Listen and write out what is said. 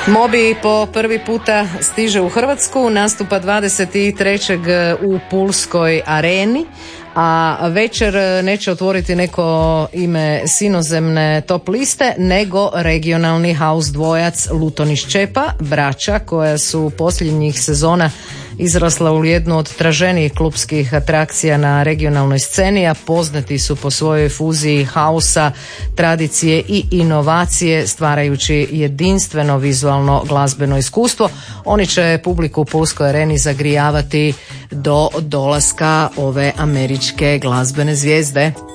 Moby po prvi puta stiže u Hrvatsku, nastupa 23. u Pulskoj areni, a večer neće otvoriti neko ime sinozemne top liste, nego regionalni house dvojac Luton i Ščepa, braća koja su posljednjih sezona izrasla u jednu od traženijih klupskih atrakcija na regionalnoj sceni, a poznati su po svojoj fuziji hausa, tradicije i inovacije, stvarajući jedinstveno vizualno glazbeno iskustvo. Oni će publiku u Pulskoj areni zagrijavati do dolaska ove američke glazbene zvijezde.